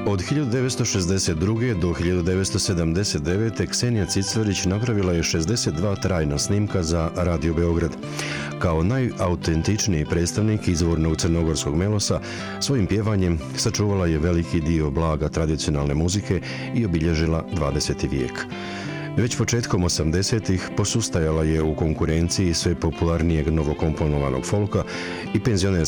Od 1962. do 1979. Ksenija Cicvarić napravila je 62 trajna snimka za Radio Beograd. Kao najautentičniji predstavnik izvornog crnogorskog melosa, svojim pjevanjem sačuvala je veliki dio blaga tradicionalne muzike i obilježila 20. vijek. Već početkom 80-ih posustajala je u konkurenciji sve popularnijeg novokomponovanog folka i penzionerske